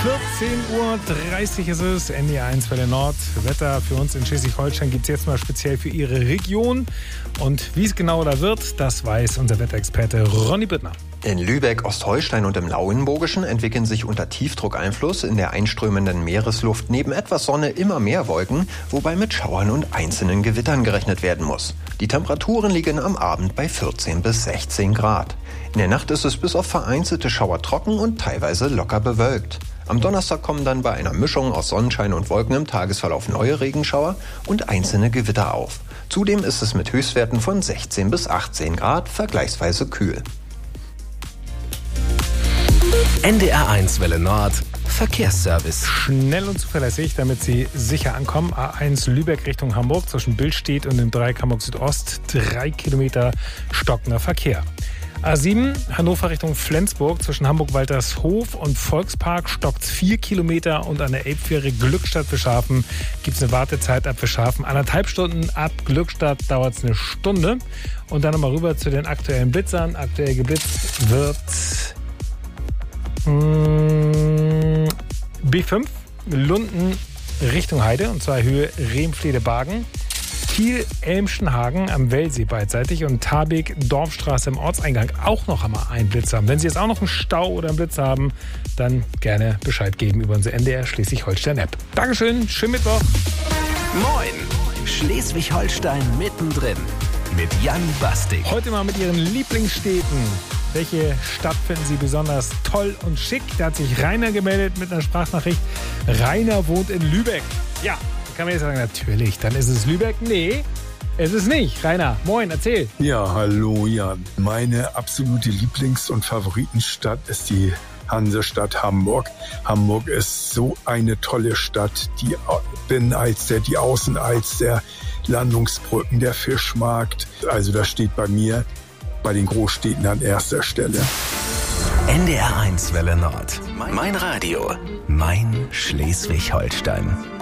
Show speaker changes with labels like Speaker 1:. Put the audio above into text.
Speaker 1: 14:30 Uhr ist es, NDR1 Welle Nord. Wetter für uns in Schleswig-Holstein gibt es jetzt mal speziell für Ihre Region. Und wie es genau da wird, das weiß unser Wetterexperte Ronny Büttner.
Speaker 2: In Lübeck, Ostholstein und im Lauenburgischen entwickeln sich unter Tiefdruckeinfluss in der einströmenden Meeresluft neben etwas Sonne immer mehr Wolken, wobei mit Schauern und einzelnen Gewittern gerechnet werden muss. Die Temperaturen liegen am Abend bei 14 bis 16 Grad. In der Nacht ist es bis auf vereinzelte Schauer trocken und teilweise locker bewölkt. Am Donnerstag kommen dann bei einer Mischung aus Sonnenschein und Wolken im Tagesverlauf neue Regenschauer und einzelne Gewitter auf. Zudem ist es mit Höchstwerten von 16 bis 18 Grad vergleichsweise kühl.
Speaker 3: NDR1 Welle Nord Verkehrsservice.
Speaker 1: Schnell und zuverlässig, damit Sie sicher ankommen. A1 Lübeck Richtung Hamburg zwischen Billstedt und dem Dreieck Hamburg Südost. 3 Kilometer stockender Verkehr. A7 Hannover Richtung Flensburg zwischen Hamburg-Waltershof und Volkspark stockt 4 Kilometer und an der Elbfähre Glückstadt-Wischhafen gibt es eine Wartezeit ab Wischhafen. 1,5 Stunden ab Glückstadt dauert es 1 Stunde. Und dann nochmal rüber zu den aktuellen Blitzern. Aktuell geblitzt wird B5 Lunden Richtung Heide und zwar Höhe Rehmflede-Bargen. Kiel-Elmschenhagen am Wellsee beidseitig und Tabek-Dorfstraße im Ortseingang auch noch einmal einen Blitz haben. Wenn Sie jetzt auch noch einen Stau oder einen Blitz haben, dann gerne Bescheid geben über unsere NDR Schleswig-Holstein-App. Dankeschön, schönen Mittwoch.
Speaker 3: Moin, Schleswig-Holstein mittendrin mit Jan Bastik.
Speaker 1: Heute mal mit Ihren Lieblingsstädten. Welche Stadt finden Sie besonders toll und schick? Da hat sich Rainer gemeldet mit einer Sprachnachricht. Rainer wohnt in Lübeck. Ja, kann man jetzt sagen, natürlich, dann ist es Lübeck. Nee, es ist nicht. Rainer, moin, erzähl.
Speaker 4: Ja, hallo Jan. Meine absolute Lieblings- und Favoritenstadt ist die Hansestadt Hamburg. Hamburg ist so eine tolle Stadt. Die Binnenalster, die Außenalster, Landungsbrücken, der Fischmarkt. Also das steht bei mir bei den Großstädten an erster Stelle.
Speaker 3: NDR1 Welle Nord. Mein Radio. Mein Schleswig-Holstein.